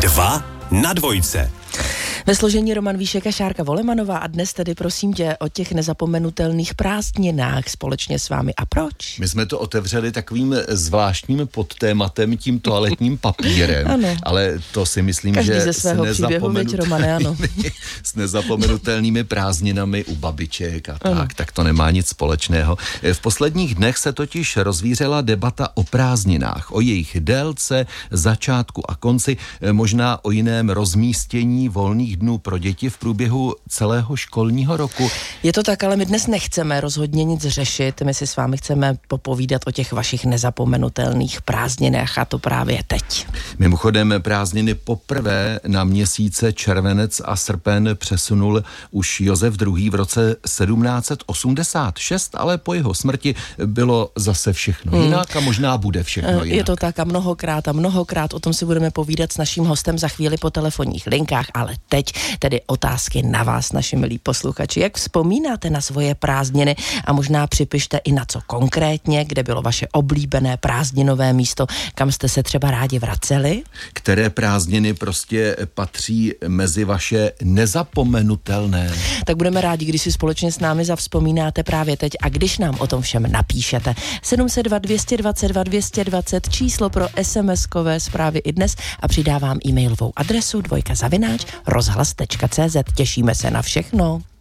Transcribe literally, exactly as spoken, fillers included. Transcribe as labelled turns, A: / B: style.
A: Dva na dvojce.
B: Ve složení Roman Víšek a Šárka Volemanová a dnes tedy prosím tě o těch nezapomenutelných prázdninách společně s vámi. A proč?
C: My jsme to otevřeli takovým zvláštním podtématem, tím toaletním papírem,
B: ano.
C: Ale to si myslím,
B: každý
C: že
B: ze svého příběhu, veď, Romane, ano.
C: s nezapomenutelnými prázdninami u babiček a tak, tak to nemá nic společného. V posledních dnech se totiž rozvířela debata o prázdninách, o jejich délce, začátku a konci, možná o jiném rozmístění volných dnů pro děti v průběhu celého školního roku.
B: Je to tak, ale my dnes nechceme rozhodně nic řešit. My si s vámi chceme popovídat o těch vašich nezapomenutelných prázdninách a to právě teď.
C: Mimochodem prázdniny poprvé na měsíce červenec a srpen přesunul už Josef druhý. v roce sedmnáct set osmdesát šest, ale po jeho smrti bylo zase všechno hmm. jinak a možná bude všechno jinak.
B: Je to tak a mnohokrát a mnohokrát o tom si budeme povídat s naším hostem za chvíli po telefonních linkách, ale teď tedy otázky na vás, naši milí posluchači. Jak vzpomínáte na svoje prázdniny a možná připište i na co konkrétně, kde bylo vaše oblíbené prázdninové místo, kam jste se třeba rádi vraceli?
C: Které prázdniny prostě patří mezi vaše nezapomenutelné?
B: Tak budeme rádi, když si společně s námi zavzpomínáte právě teď a když nám o tom všem napíšete. sedm set dva, dvě stě dvacet dva, dvě stě dvacet, číslo pro SMSkové zprávy i dnes a přidávám e-mailovou adresu dvojka zavináč rozhlas tečka cé zet. Těšíme se na všechno.